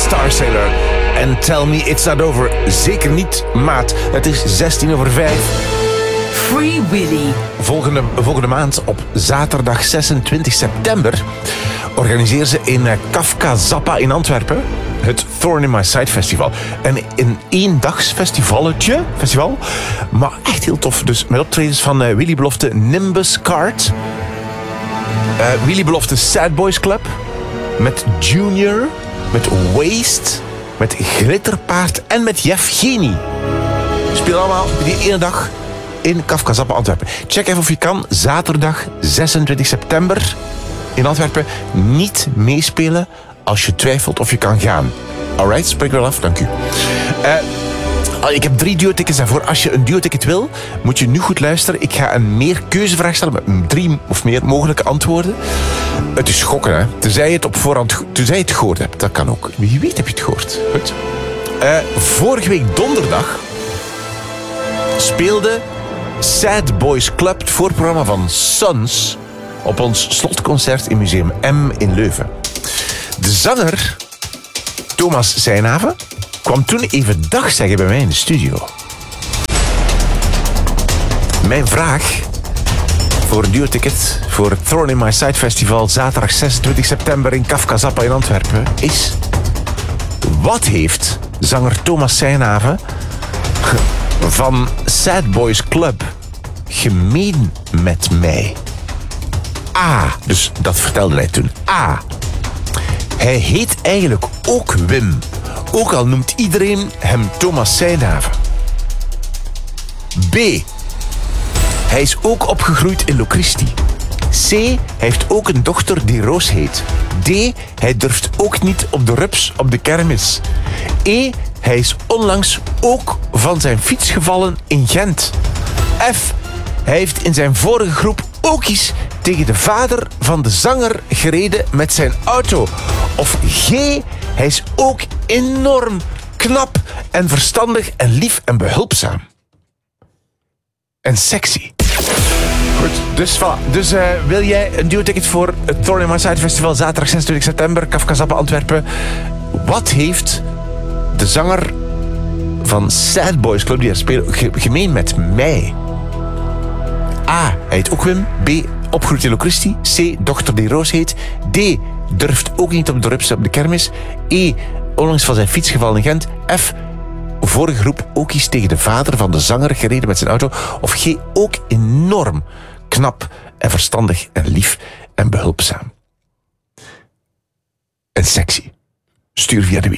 Starsailor. En Tell Me It's Not Over. Zeker niet, maat. Het is 5:16. Free Willy. Volgende maand op zaterdag 26 september organiseren ze in Kafka Zappa in Antwerpen het Thorn in My Side Festival. En een eendags festival, maar echt heel tof. Dus met optredens van Willy Belofte Nimbus Card, Willy Belofte Sad Boys Club, met Junior, met Waste, met Glitterpaard en met Jeff Genie. Speel allemaal die ene dag in Kafka Zappa Antwerpen. Check even of je kan. Zaterdag 26 september in Antwerpen. Niet meespelen als je twijfelt of je kan gaan. Alright, spreek wel af, dank u. Ik heb 3 duo-tickets daarvoor. Als je een duo-ticket wil, moet je nu goed luisteren. Ik ga een meer keuzevraag stellen met 3 of meer mogelijke antwoorden. Het is schokken, hè. Tenzij je het gehoord hebt. Dat kan ook. Wie weet heb je het gehoord. Goed. Vorige week donderdag speelde Sad Boys Club, het voorprogramma van Sons, op ons slotconcert in Museum M in Leuven. De zanger Thomas Seijnhaven kwam toen even dag zeggen bij mij in de studio. Mijn vraag voor een duo-ticket voor het Thorn in My Side Festival zaterdag 26 september in Kafka Zappa in Antwerpen is: wat heeft zanger Thomas Seijnhaven van Sad Boys Club gemeen met mij? A, dus dat vertelde hij toen. A, hij heet eigenlijk ook Wim, ook al noemt iedereen hem Thomas Seijnhaven. B, hij is ook opgegroeid in Locristi. C, hij heeft ook een dochter die Roos heet. D, hij durft ook niet op de rups op de kermis. E, hij is onlangs ook van zijn fiets gevallen in Gent. F, hij heeft in zijn vorige groep ook eens tegen de vader van de zanger gereden met zijn auto. Of G, hij is ook enorm knap en verstandig en lief en behulpzaam. En sexy. Goed, dus voilà. Dus wil jij een duo-ticket voor het Thorn in My Side Festival zaterdag 26 september, Kafka Zappa Antwerpen? Wat heeft de zanger van Sad Boys Club die er speelt gemeen met mij? A, hij heet ook Wim. B, opgegroeid in Locristi. C, dochter die Roos heet. D, durft ook niet op de rups op de kermis. E, onlangs van zijn fiets gevallen in Gent. F, vorige groep ook eens tegen de vader van de zanger gereden met zijn auto. Of G, ook enorm knap en verstandig en lief en behulpzaam. En sexy. Stuur via de